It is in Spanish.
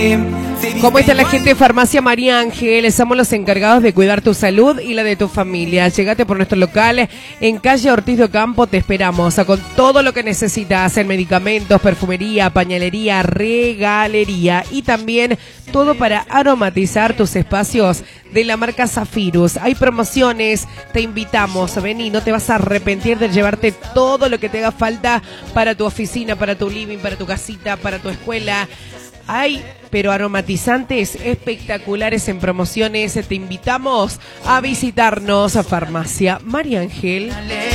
¿Cómo está la gente de Farmacia María Ángel? Somos los encargados de cuidar tu salud y la de tu familia. Llegate por nuestro local en calle Ortiz de Ocampo. Te esperamos con todo lo que necesitas en medicamentos, perfumería, pañalería, regalería y también todo para aromatizar tus espacios de la marca Zafirus. Hay promociones, te invitamos, vení, no te vas a arrepentir de llevarte todo lo que te haga falta para tu oficina, para tu living, para tu casita, para tu escuela. Hay, pero aromatizantes espectaculares en promociones. Te invitamos a visitarnos a Farmacia María Ángel.